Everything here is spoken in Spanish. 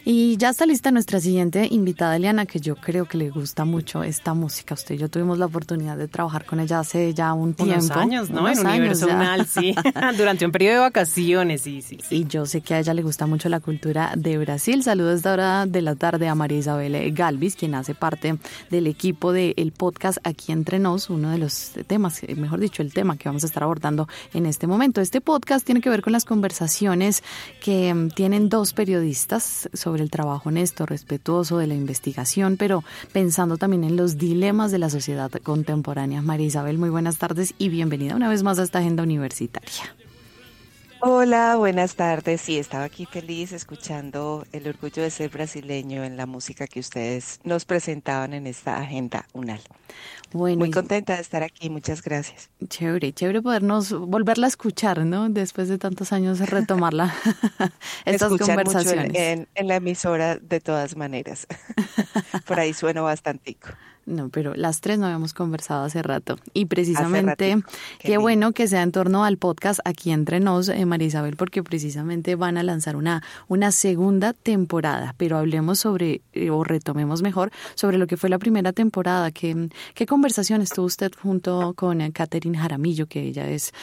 Y ya está lista nuestra siguiente invitada, Eliana, que yo creo que le gusta mucho esta música. Usted y yo tuvimos la oportunidad de trabajar con ella hace ya un tiempo. Unos años, ¿no? En Universo Unal, sí. Durante un periodo de vacaciones, sí. Y yo sé que a ella le gusta mucho la cultura de Brasil. Saludos a esta hora de la tarde a María Isabel Galvis, quien hace parte del equipo del podcast Aquí Entre Nos, uno de los temas, mejor dicho, el tema que vamos a estar abordando en este momento. Este podcast tiene que ver con las conversaciones que tienen dos periodistas sobre el trabajo honesto, respetuoso de la investigación, pero pensando también en los dilemas de la sociedad contemporánea. María Isabel, muy buenas tardes y bienvenida una vez más a esta agenda universitaria. Hola, buenas tardes. Sí, estaba aquí feliz escuchando el orgullo de ser brasileño en la música que ustedes nos presentaban en esta agenda UNAL. Bueno, muy contenta de estar aquí, muchas gracias. Chévere podernos volverla a escuchar, ¿no? Después de tantos años retomarla, estas Escuchar conversaciones. Mucho en la emisora de todas maneras. Por ahí sueno bastantico. No, pero las tres no habíamos conversado hace rato. Y precisamente, qué lindo. bueno que sea en torno al podcast Aquí Entre Nos, María Isabel, porque precisamente van a lanzar una segunda temporada. Pero hablemos sobre, o retomemos mejor, sobre lo que fue la primera temporada. ¿Qué conversaciones tuvo usted junto con Catherine Jaramillo, que ella es